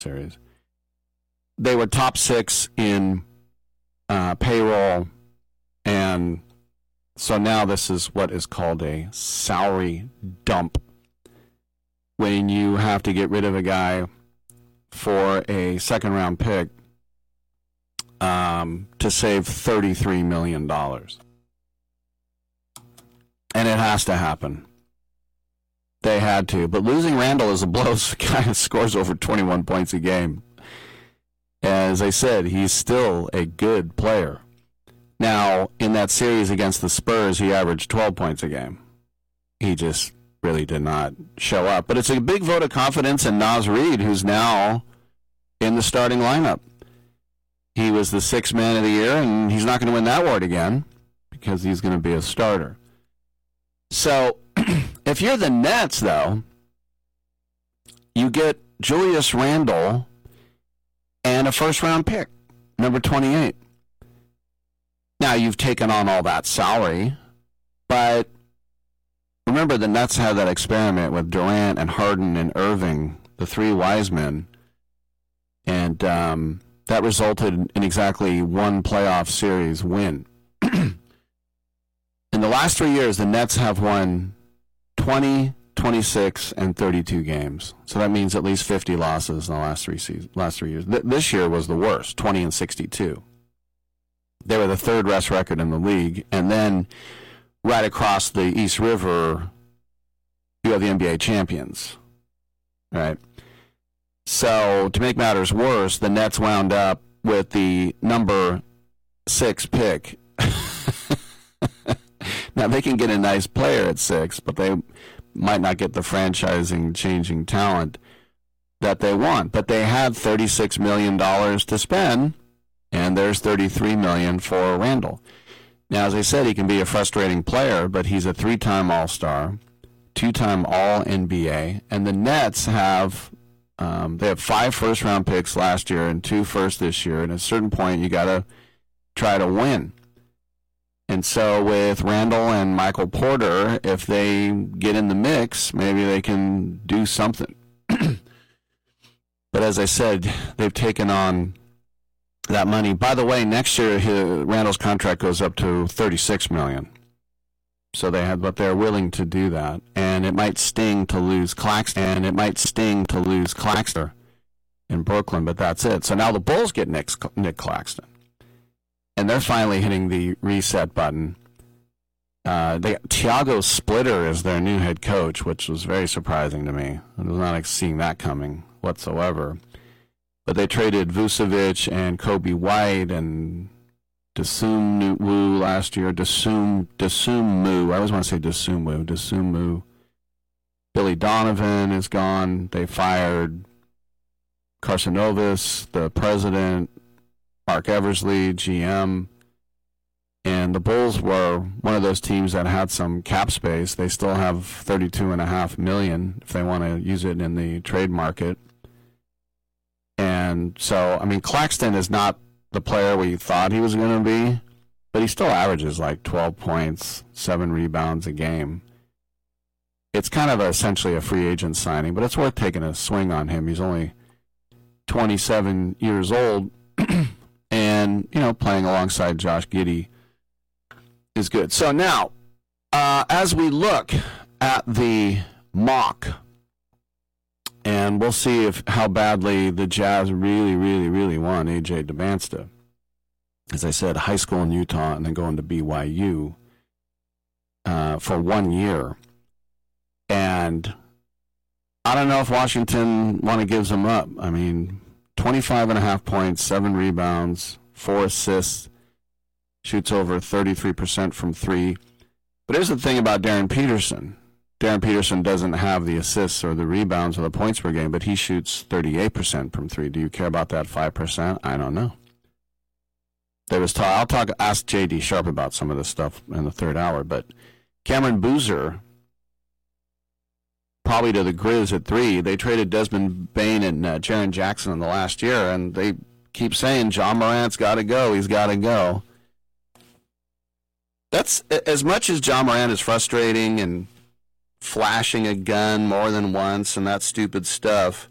series. They were top 6 in payroll, and so now this is what is called a salary dump. When you have to get rid of a guy for a second-round pick to save $33 million. And it has to happen. They had to. But losing Randall is a blow. The guy scores over 21 points a game. As I said, he's still a good player. Now, in that series against the Spurs, he averaged 12 points a game. He just really did not show up. But it's a big vote of confidence in Naz Reid, who's now in the starting lineup. He was the 6th man of the year, and he's not going to win that award again because he's going to be a starter. So, if you're the Nets, though, you get Julius Randle and a first-round pick, number 28. Now, you've taken on all that salary, but remember the Nets had that experiment with Durant and Harden and Irving, the 3 wise men, and that resulted in exactly one playoff series win. In the last 3 years, the Nets have won 20, 26, and 32 games. So that means at least 50 losses in the last 3 years. This year was the worst, 20 and 62. They were the 3rd best record in the league. And then right across the East River, you have the NBA champions. Right? So to make matters worse, the Nets wound up with the number 6 pick. Now, they can get a nice player at 6, but they might not get the franchising-changing talent that they want. But they had $36 million to spend, and there's $33 million for Randall. Now, as I said, he can be a frustrating player, but he's a 3-time All-Star, 2-time All-NBA, and the Nets have they have 5 first-round picks last year and 2 first this year, and at a certain point, you got to try to win. And so with Randall and Michael Porter, if they get in the mix, maybe they can do something. But as I said, they've taken on that money. By the way, next year Randall's contract goes up to $36 million. So but they're willing to do that. And it might sting to lose Claxton. In Brooklyn, but that's it. So now the Bulls get Nick Claxton. And they're finally hitting the reset button. Thiago Splitter is their new head coach, which was very surprising to me. I was not seeing that coming whatsoever. But they traded Vucevic and Kobe White and Dosunmu last year. Dosunmu. I always want to say Dosunmu. Billy Donovan is gone. They fired Carcinovas, the president, Mark Eversley, GM, and the Bulls were one of those teams that had some cap space. They still have $32.5 million if they want to use it in the trade market. And so, I mean, Claxton is not the player we thought he was going to be, but he still averages like 12 points, 7 rebounds a game. It's kind of essentially a free agent signing, but it's worth taking a swing on him. He's only 27 years old. And, playing alongside Josh Giddey is good. So now, as we look at the mock, and we'll see how badly the Jazz really, really, really want A.J. Demanstia. As I said, high school in Utah and then going to BYU for 1 year. And I don't know if Washington gives him up. I mean, 25.5 points, 7 rebounds, 4 assists, shoots over 33% from 3. But here's the thing about Darren Peterson. Darren Peterson doesn't have the assists or the rebounds or the points per game, but he shoots 38% from 3. Do you care about that 5%? I don't know. Ask J.D. Sharp about some of this stuff in the third hour, but Cameron Boozer, probably to the Grizz at 3. They traded Desmond Bane and Jaren Jackson in the last year, and they keep saying John Morant's got to go. He's got to go. That's as much as John Morant is frustrating and flashing a gun more than once and that stupid stuff.